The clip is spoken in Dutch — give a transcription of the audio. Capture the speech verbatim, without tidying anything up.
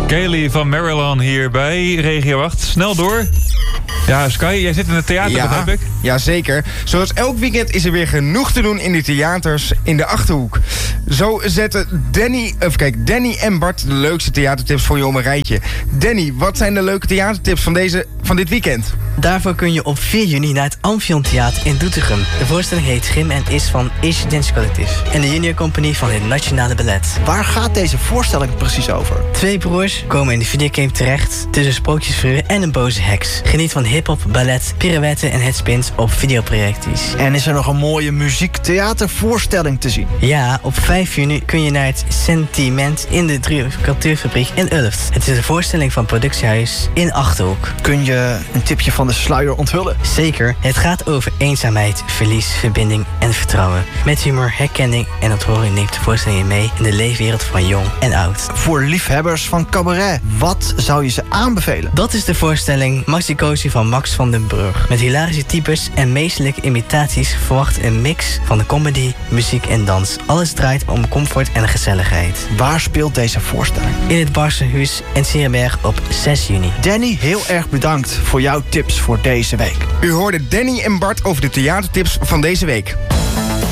Kaylee van Maryland hier bij Regio acht. Snel door. Ja, Sky, jij zit in het theater, ja, begrijp ik? Ja, zeker. Zoals elk weekend is er weer genoeg te doen in de theaters in de Achterhoek. Zo zetten Danny, of kijk, Danny en Bart de leukste theatertips voor je om een rijtje. Danny, wat zijn de leuke theatertips van, deze, van dit weekend? Daarvoor kun je op vier juni naar het Amphion Theater in Doetinchem. De voorstelling heet Grim en is van Asian Dance Collective en de Junior Compagnie van het Nationale Ballet. Waar gaat deze voorstelling precies over? Twee broers komen in de videogame terecht tussen sprookjesfiguren en een boze heks. Geniet van hip-hop, ballet, pirouetten en headspins op videoprojecties. En is er nog een mooie muziektheatervoorstelling te zien? Ja, op vijf juni kun je naar het Sentiment in de Drie Cultuurfabriek in Ulft. Het is een voorstelling van productiehuis in Achterhoek. Kun je een tipje van de sluier onthullen? Zeker. Het gaat over eenzaamheid, verlies, verbinding en vertrouwen. Met humor, herkenning en ontroering neemt de voorstelling je mee in de leefwereld van jong en oud. Voor liefhebbers van cabaret, wat zou je ze aanbevelen? Dat is de voorstelling Maxicosi van Max van den Burg. Met hilarische types en meestelijke imitaties verwacht een mix van de comedy, muziek en dans. Alles draait om comfort en gezelligheid. Waar speelt deze voorstelling? In het Barsenhuis en Sierenberg op zes juni. Danny, heel erg bedankt voor jouw tips voor deze week. U hoorde Danny en Bart over de theatertips van deze week.